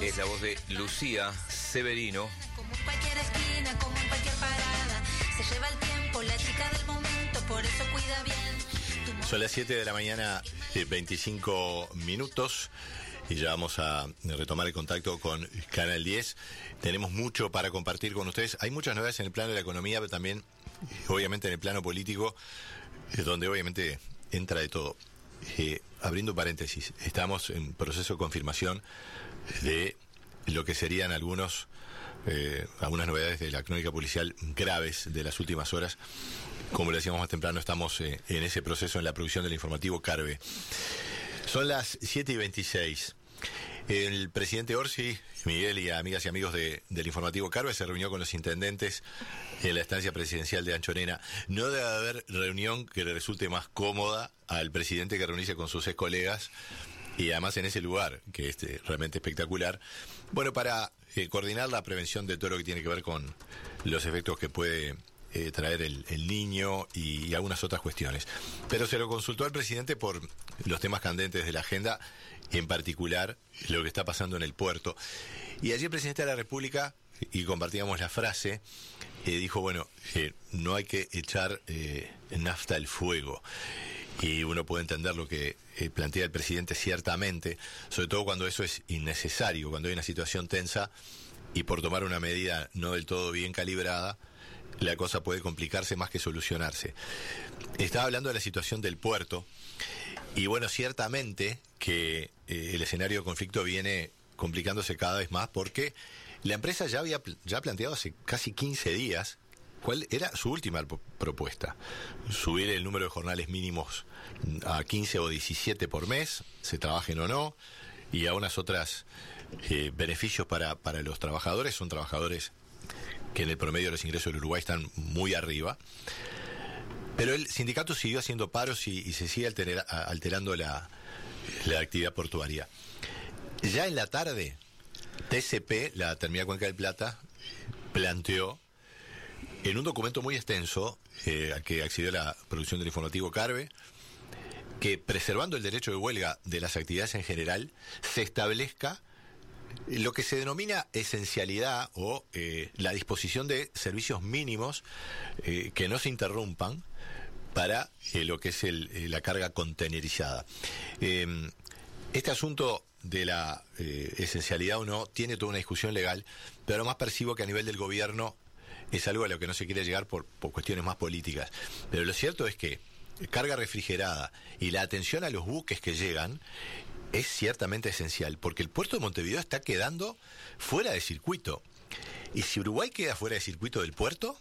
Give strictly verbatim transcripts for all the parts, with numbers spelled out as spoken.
Es la voz de Lucía Severino. Como en cualquier esquina, como en cualquier parada, se lleva el tiempo, la chica del momento, por eso cuida bien. Son las siete de la mañana, eh, veinticinco minutos, y ya vamos a retomar el contacto con Canal diez. Tenemos mucho para compartir con ustedes. Hay muchas novedades en el plano de la economía, pero también, obviamente, en el plano político, eh, donde obviamente entra de todo. Eh, abriendo paréntesis, estamos en proceso de confirmación de lo que serían algunos eh, algunas novedades de la crónica policial graves de las últimas horas. Como le decíamos más temprano, estamos eh, en ese proceso en la producción del informativo Carve. Son las siete y veintiséis. El presidente Orsi, Miguel y amigas y amigos de, del informativo Carve, se reunió con los intendentes en la estancia presidencial de Anchorena. No debe haber reunión que le resulte más cómoda al presidente que reunirse con sus ex colegas, y además en ese lugar, que es eh, realmente espectacular. Bueno, para eh, coordinar la prevención de todo lo que tiene que ver con los efectos que puede eh, traer el, el niño y, y algunas otras cuestiones. Pero se lo consultó al presidente por los temas candentes de la agenda, en particular lo que está pasando en el puerto. Y allí el presidente de la República, y compartíamos la frase, eh, dijo, bueno, eh, no hay que echar eh, nafta al fuego. Y uno puede entender lo que eh, plantea el presidente ciertamente, sobre todo cuando eso es innecesario, cuando hay una situación tensa y por tomar una medida no del todo bien calibrada, la cosa puede complicarse más que solucionarse. Estaba hablando de la situación del puerto, y bueno, ciertamente que eh, el escenario de conflicto viene complicándose cada vez más, porque la empresa ya había ya planteado hace casi quince días cuál era su última propuesta: subir el número de jornales mínimos a quince o diecisiete por mes, se trabajen o no, y a unas otras eh, beneficios para, para los trabajadores. Son trabajadores que en el promedio de los ingresos del Uruguay están muy arriba. Pero el sindicato siguió haciendo paros y, y se sigue altera, alterando la, la actividad portuaria. Ya en la tarde, T C P, la Terminal Cuenca del Plata, planteó en un documento muy extenso eh, al que accedió la producción del informativo Carve, que preservando el derecho de huelga de las actividades en general, se establezca lo que se denomina esencialidad o eh, la disposición de servicios mínimos eh, que no se interrumpan para eh, lo que es el, eh, la carga contenerizada. Eh, este asunto de la eh, esencialidad o no tiene toda una discusión legal, pero más percibo que a nivel del gobierno es algo a lo que no se quiere llegar por, por cuestiones más políticas. Pero lo cierto es que carga refrigerada y la atención a los buques que llegan es ciertamente esencial, porque el puerto de Montevideo está quedando fuera de circuito. Y si Uruguay queda fuera de circuito del puerto,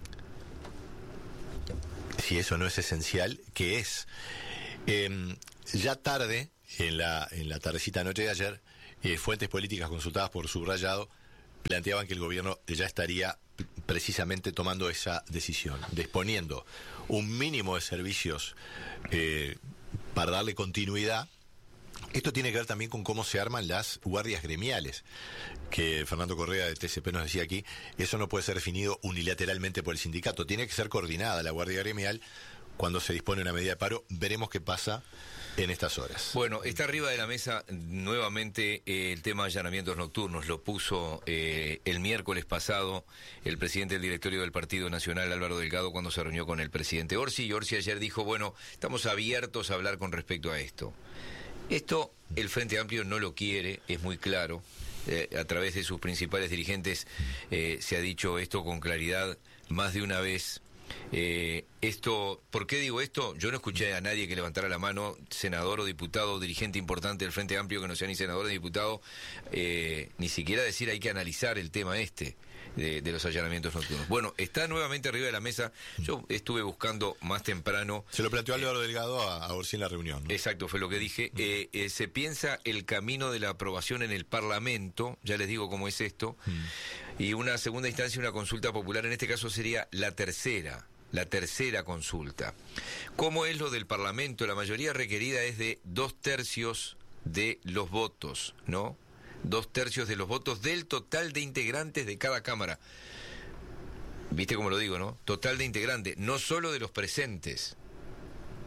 si eso no es esencial, ¿qué es? Eh, ya tarde, en la, en la tardecita noche de ayer, eh, fuentes políticas consultadas por Subrayado planteaban que el gobierno ya estaría precisamente tomando esa decisión, disponiendo un mínimo de servicios eh, para darle continuidad. Esto tiene que ver también con cómo se arman las guardias gremiales, que Fernando Correa de T C P nos decía aquí. Eso no puede ser definido unilateralmente por el sindicato, tiene que ser coordinada la guardia gremial cuando se dispone una medida de paro. Veremos qué pasa en estas horas. Bueno, está arriba de la mesa nuevamente eh, el tema de allanamientos nocturnos. Lo puso eh, el miércoles pasado el presidente del directorio del Partido Nacional, Álvaro Delgado, cuando se reunió con el presidente Orsi. Y Orsi ayer dijo, bueno, estamos abiertos a hablar con respecto a esto. Esto el Frente Amplio no lo quiere, es muy claro. Eh, a través de sus principales dirigentes eh, se ha dicho esto con claridad más de una vez. Eh, esto, ¿por qué digo esto? Yo no escuché a nadie que levantara la mano, senador o diputado o dirigente importante del Frente Amplio, que no sea ni senador ni diputado, eh, ni siquiera decir hay que analizar el tema este de, de los allanamientos nocturnos. Bueno, está nuevamente arriba de la mesa. Yo estuve buscando más temprano. Se lo planteó Álvaro eh, Delgado a, a Orsi en la reunión, ¿no? Exacto, fue lo que dije. Mm. Eh, eh, se piensa el camino de la aprobación en el Parlamento, ya les digo cómo es esto, mm. y una segunda instancia, una consulta popular. En este caso sería la tercera. La tercera consulta. ¿Cómo es lo del Parlamento? La mayoría requerida es de dos tercios de los votos, ¿no? Dos tercios de los votos del total de integrantes de cada Cámara. ¿Viste cómo lo digo, no? Total de integrantes, no solo de los presentes.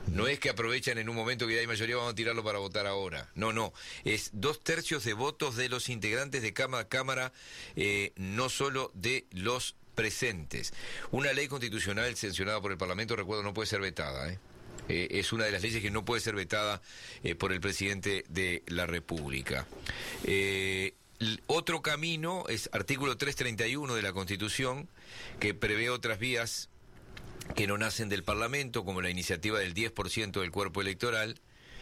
No es que aprovechan en un momento que ya hay mayoría, vamos a tirarlo para votar ahora. No, no. Es dos tercios de votos de los integrantes de cada Cámara, eh, no solo de los presentes. Una ley constitucional sancionada por el Parlamento, recuerdo, no puede ser vetada, ¿eh? Eh, es una de las leyes que no puede ser vetada eh, por el presidente de la República. Eh, otro camino es artículo trescientos treinta y uno de la Constitución, que prevé otras vías que no nacen del Parlamento, como la iniciativa del diez por ciento del cuerpo electoral.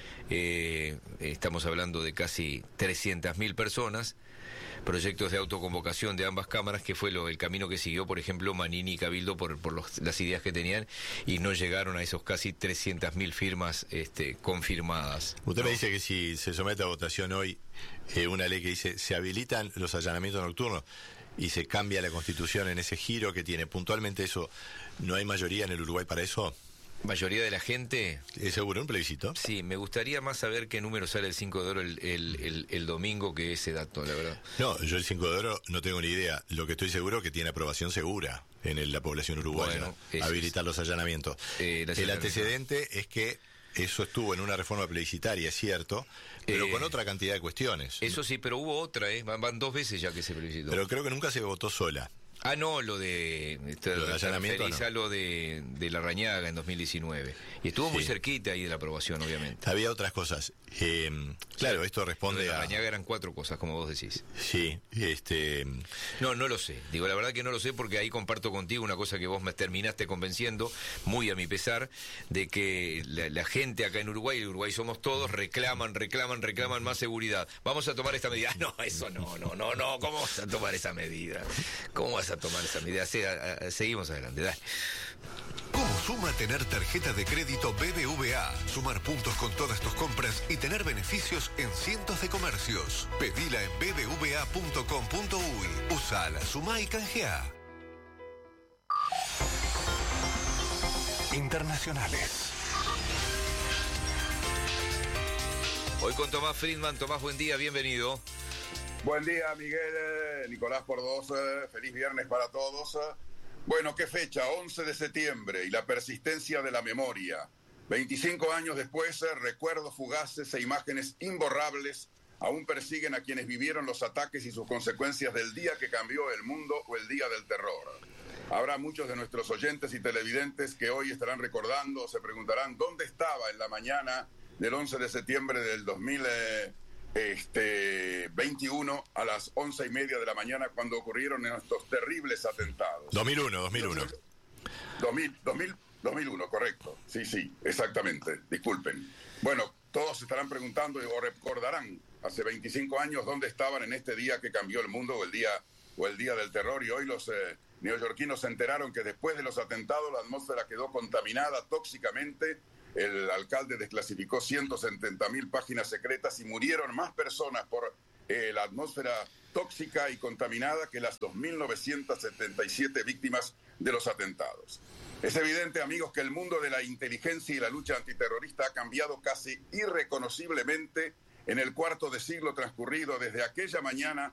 Eh, estamos hablando de casi trescientas mil personas, proyectos de autoconvocación de ambas cámaras, que fue lo, el camino que siguió, por ejemplo, Manini y Cabildo por, por los, las ideas que tenían, y no llegaron a esos casi trescientas mil firmas este, confirmadas. Usted ¿no? me dice que si se somete a votación hoy eh, una ley que dice se habilitan los allanamientos nocturnos y se cambia la Constitución en ese giro que tiene puntualmente eso, ¿no hay mayoría en el Uruguay para eso? Mayoría de la gente. ¿Es seguro un plebiscito? Sí, me gustaría más saber qué número sale el cinco de oro el, el, el, el domingo que ese dato, la verdad. No, yo el cinco de oro no tengo ni idea. Lo que estoy seguro es que tiene aprobación segura en el, la población uruguaya, bueno, habilitar es, los allanamientos. Eh, el, el antecedente es que eso estuvo en una reforma plebiscitaria, es cierto, pero eh, con otra cantidad de cuestiones. Eso sí, pero hubo otra, ¿eh? Van, van dos veces ya que se plebiscitó. Pero creo que nunca se votó sola. Ah, no, lo de... Este, lo de allanamiento, no. Lo de, de la Rañaga en dos mil diecinueve. Y estuvo sí. muy cerquita ahí de la aprobación, obviamente. Había otras cosas. Eh, claro, esto responde lo de la a... La Rañaga eran cuatro cosas, como vos decís. Sí, este... No, no lo sé. Digo, la verdad que no lo sé porque ahí comparto contigo una cosa que vos me terminaste convenciendo, muy a mi pesar, de que la, la gente acá en Uruguay, y Uruguay somos todos, reclaman, reclaman, reclaman más seguridad. Vamos a tomar esta medida. No, eso no, no, no, no. ¿Cómo vas a tomar esa medida? ¿Cómo vas a tomar esa medida? Sí, a, a, seguimos adelante, dale. ¿Cómo suma tener tarjeta de crédito B B V A? Sumar puntos con todas tus compras y tener beneficios en cientos de comercios. Pedila en b b v a punto com punto u y. Usala, sumá y canjeá. Internacionales. Hoy con Tomás Friedman. Tomás, buen día, bienvenido. Buen día, Miguel, Nicolás por dos, feliz viernes para todos. Bueno, ¿qué fecha? once de septiembre y la persistencia de la memoria. veinticinco años después, recuerdos fugaces e imágenes imborrables aún persiguen a quienes vivieron los ataques y sus consecuencias del día que cambió el mundo o el día del terror. Habrá muchos de nuestros oyentes y televidentes que hoy estarán recordando o se preguntarán dónde estaba en la mañana del once de septiembre del dos mil veintiuno a las once y media de la mañana cuando ocurrieron estos terribles atentados. dos mil uno, dos mil uno. dos mil, dos mil, dos mil uno, correcto. Sí, sí, exactamente. Disculpen. Bueno, todos estarán preguntando o recordarán hace veinticinco años dónde estaban en este día que cambió el mundo o el día, o el día del terror, y hoy los eh, neoyorquinos se enteraron que después de los atentados la atmósfera quedó contaminada tóxicamente. El alcalde desclasificó ciento setenta mil páginas secretas y murieron más personas por eh, la atmósfera tóxica y contaminada que las dos mil novecientas setenta y siete víctimas de los atentados. Es evidente, amigos, que el mundo de la inteligencia y la lucha antiterrorista ha cambiado casi irreconociblemente en el cuarto de siglo transcurrido desde aquella mañana